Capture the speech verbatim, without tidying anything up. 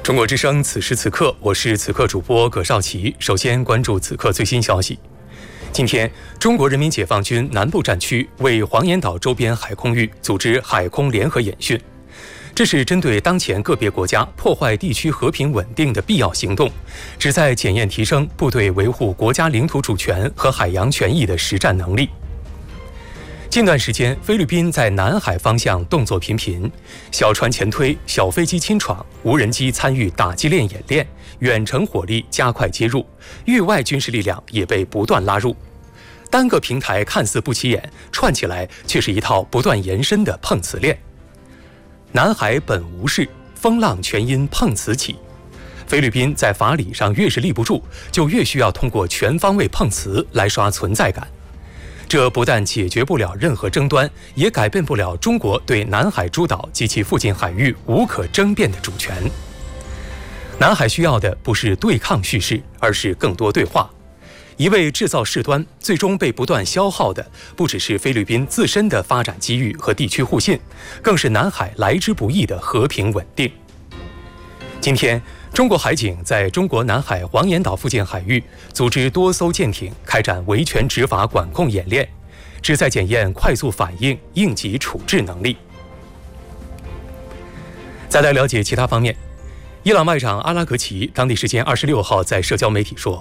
中国之声，此时此刻，我是此刻主播葛少奇。首先关注此刻最新消息。今天，中国人民解放军南部战区为黄岩岛周边海空域组织海空联合演训，这是针对当前个别国家破坏地区和平稳定的必要行动，旨在检验提升部队维护国家领土主权和海洋权益的实战能力。近段时间，菲律宾在南海方向动作频频，小船前推、小飞机侵闯、无人机参与打击链演练，远程火力加快接入，域外军事力量也被不断拉入。单个平台看似不起眼，串起来却是一套不断延伸的碰瓷链。南海本无事，风浪全因碰瓷起。菲律宾在法理上越是立不住，就越需要通过全方位碰瓷来刷存在感。这不但解决不了任何争端，也改变不了中国对南海诸岛及其附近海域无可争辩的主权。南海需要的不是对抗叙事，而是更多对话。一味制造事端，最终被不断消耗的不只是菲律宾自身的发展机遇和地区互信，更是南海来之不易的和平稳定。今天，中国海警在中国南海黄岩岛附近海域组织多艘舰艇开展维权执法管控演练，旨在检验快速反应、应急处置能力。再来了解其他方面，伊朗外长阿拉格齐当地时间二十六号在社交媒体说，